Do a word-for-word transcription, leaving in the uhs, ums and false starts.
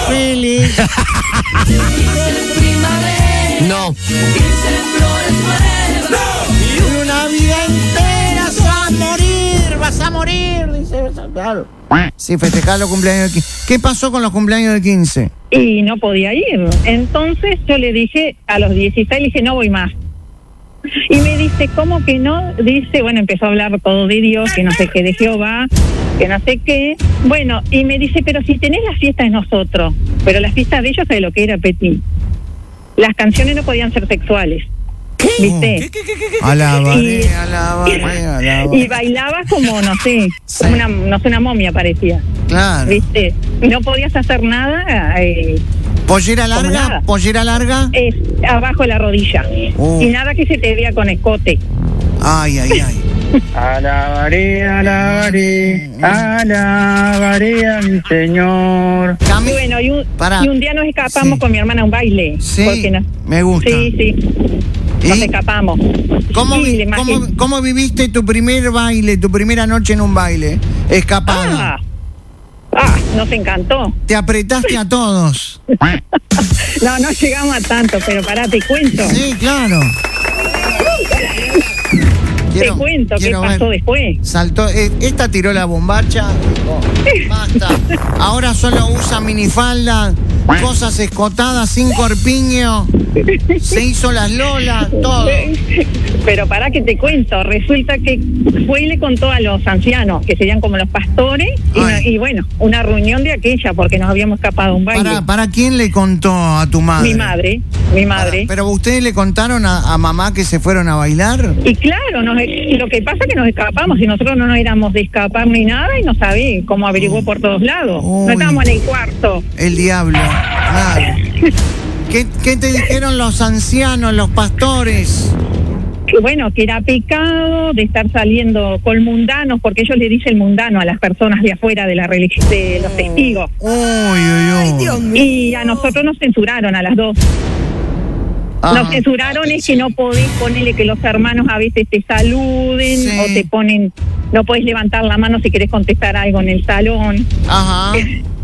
feliz. No. Y una vida entera se va a morir, vas a morir, dice. Claro. Sí, festejar los cumpleaños de quince. ¿Qué pasó con los cumpleaños de quince? Y no podía ir. Entonces yo le dije, a los dieciséis, le dije, no voy más. Y me dice, ¿cómo que no? Dice, bueno, empezó a hablar todo de Dios, que no sé qué, de Jehová, que no sé qué. Bueno, y me dice, pero si tenés la fiesta de nosotros, pero la fiesta de ellos es lo que era Petit. Las canciones no podían ser sexuales. ¿Viste? ¿Qué, qué, qué, qué, qué? Alabaré, Y- alabaré, alabaré. Y bailabas como, no sé, Sí. como una, no sé, una momia parecía. Claro. ¿Viste? No podías hacer nada, eh, ¿Pollera Como larga? nada. ¿Pollera larga? es abajo de la rodilla. Uh. Y nada que se te vea con escote. Ay, ay, ay. Alabaré, alabaré, alabaré a mi Señor. Cami, Y bueno, y un, Pará. y un día nos escapamos Sí. con mi hermana a un baile. Sí, porque no- me gusta. Sí, sí. Nos ¿Y? escapamos. ¿Cómo, Sí, vi- le cómo, imagino. cómo viviste tu primer baile, tu primera noche en un baile? Escapada. Ah, ah, nos encantó. Te apretaste a todos. No, no llegamos a tanto, pero pará, te cuento. Sí, claro. te cuento qué quiero pasó ver. después. Saltó, eh, esta tiró la bombacha. Oh, basta. Ahora solo usa minifalda, cosas escotadas, sin corpiño. Se hizo las lolas, todo. Pero pará que te cuento, resulta que fue y le contó a los ancianos, que serían como los pastores, y, Ay. no- y bueno, una reunión de aquella, porque nos habíamos escapado a un baile. ¿Para, ¿Para quién le contó a tu madre? Mi madre, mi madre. Para- ¿Pero ustedes le contaron a, a mamá que se fueron a bailar? Y claro, nos, lo que pasa es que nos escapamos y nosotros no nos éramos de escapar ni nada y no sabía cómo averiguó por todos lados. Uy. No estábamos en el cuarto. El diablo. Claro. ¿Qué, ¿Qué te dijeron los ancianos, los pastores? Que bueno, que era pecado de estar saliendo con mundanos, porque ellos le dicen mundano a las personas de afuera de la religión, de los testigos. Uy, uy, uy. Y a nosotros nos censuraron a las dos. Ah. Nos censuraron es que no podés ponerle que los hermanos a veces te saluden Sí. o te ponen, no podés levantar la mano si querés contestar algo en el salón. Ajá.